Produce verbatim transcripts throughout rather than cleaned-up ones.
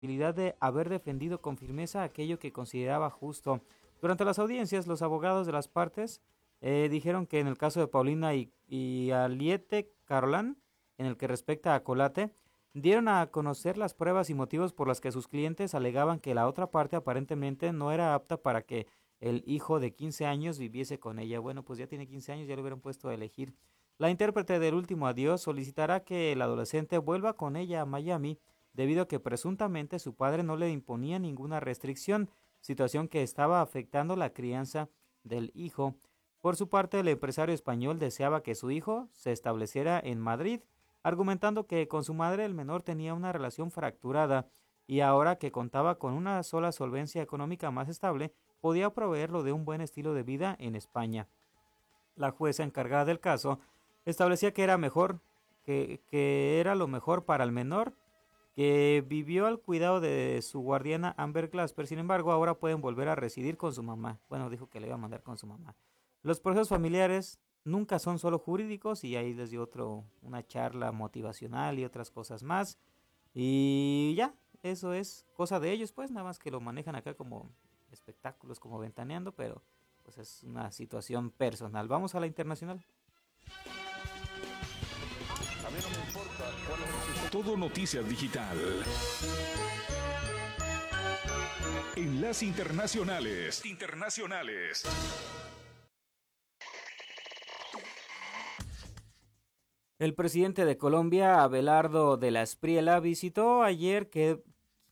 responsabilidad de haber defendido con firmeza aquello que consideraba justo. Durante las audiencias, los abogados de las partes eh, dijeron que en el caso de Paulina y, y Aliete Carolán, en el que respecta a Colate, dieron a conocer las pruebas y motivos por las que sus clientes alegaban que la otra parte aparentemente no era apta para que el hijo de quince años viviese con ella. Bueno, pues ya tiene quince años, ya lo hubieran puesto a elegir. La intérprete del último adiós solicitará que el adolescente vuelva con ella a Miami debido a que presuntamente su padre no le imponía ninguna restricción, situación que estaba afectando la crianza del hijo. Por su parte, el empresario español deseaba que su hijo se estableciera en Madrid, argumentando que con su madre el menor tenía una relación fracturada y ahora que contaba con una sola solvencia económica más estable, podía proveerlo de un buen estilo de vida en España. La jueza encargada del caso establecía que era mejor, que, que era lo mejor para el menor, que vivió al cuidado de su guardiana Amber Glasper. Sin embargo, ahora pueden volver a residir con su mamá. Bueno, dijo que le iba a mandar con su mamá. Los procesos familiares nunca son solo jurídicos, y ahí les dio otro, una charla motivacional y otras cosas más. Y ya, eso es cosa de ellos, pues nada más que lo manejan acá como espectáculos, como ventaneando, pero pues es una situación personal. Vamos a la internacional. Todo Noticias Digital. Enlace Internacionales. Internacionales. El presidente de Colombia, Abelardo de la Espriella, visitó ayer que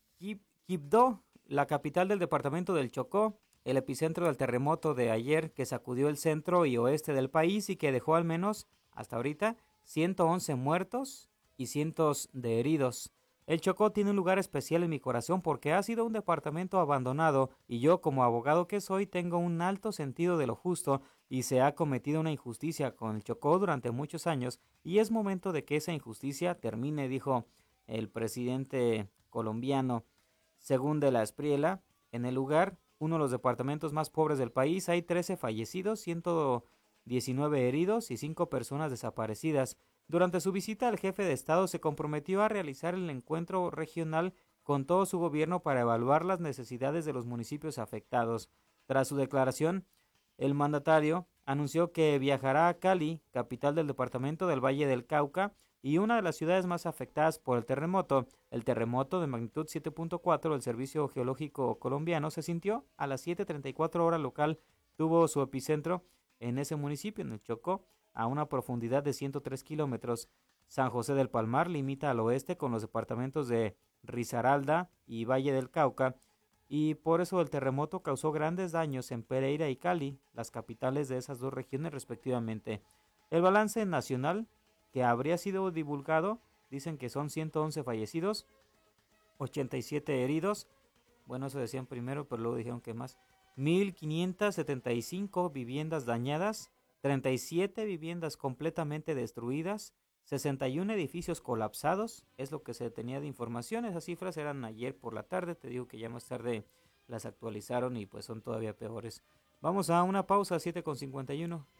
Quibdó, la capital del departamento del Chocó, el epicentro del terremoto de ayer que sacudió el centro y oeste del país y que dejó al menos, hasta ahorita, ciento once muertos y cientos de heridos. El Chocó tiene un lugar especial en mi corazón porque ha sido un departamento abandonado y yo, como abogado que soy, tengo un alto sentido de lo justo y se ha cometido una injusticia con el Chocó durante muchos años y es momento de que esa injusticia termine, dijo el presidente colombiano. Según de la Espriella, en el lugar, uno de los departamentos más pobres del país, hay trece fallecidos, ciento diecinueve heridos y cinco personas desaparecidas. Durante su visita, el jefe de Estado se comprometió a realizar el encuentro regional con todo su gobierno para evaluar las necesidades de los municipios afectados. Tras su declaración, el mandatario anunció que viajará a Cali, capital del departamento del Valle del Cauca, y una de las ciudades más afectadas por el terremoto. El terremoto de magnitud siete punto cuatro del Servicio Geológico Colombiano se sintió a las siete treinta y cuatro hora local. Tuvo su epicentro en ese municipio, en el Chocó, a una profundidad de ciento tres kilómetros. San José del Palmar limita al oeste con los departamentos de Risaralda y Valle del Cauca, y por eso el terremoto causó grandes daños en Pereira y Cali, las capitales de esas dos regiones respectivamente. El balance nacional que habría sido divulgado, dicen que son ciento once fallecidos, ochenta y siete heridos, bueno, eso decían primero, pero luego dijeron que más, mil quinientas setenta y cinco viviendas dañadas, treinta y siete viviendas completamente destruidas, sesenta y uno edificios colapsados, es lo que se tenía de información. Esas cifras eran ayer por la tarde, te digo que ya más tarde las actualizaron y pues son todavía peores. Vamos a una pausa, siete con cincuenta y uno.